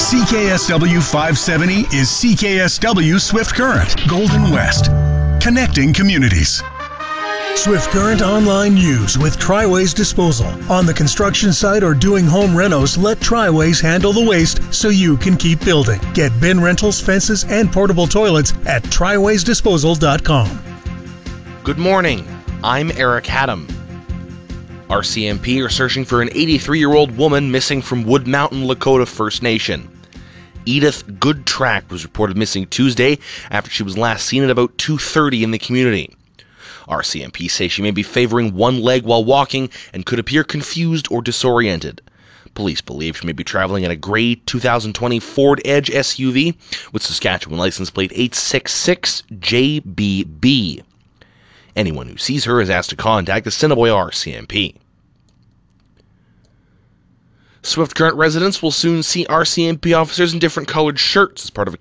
CKSW 570 is CKSW Swift Current, Golden West, connecting communities. Swift Current Online News with Triways Disposal. On the construction site or doing home renos, let Triways handle the waste so you can keep building. Get bin rentals, fences, and portable toilets at triwaysdisposal.com. Good morning. I'm Eric Haddam. RCMP are searching for an 83-year-old woman missing from Wood Mountain, Lakota First Nation. Edith Goodtrack was reported missing Tuesday after she was last seen at about 2:30 in the community. RCMP say she may be favoring one leg while walking and could appear confused or disoriented. Police believe she may be traveling in a gray 2020 Ford Edge SUV with Saskatchewan license plate 866JBB. Anyone who sees her is asked to contact the Assiniboia RCMP. Swift Current residents will soon see RCMP officers in different colored shirts as part of a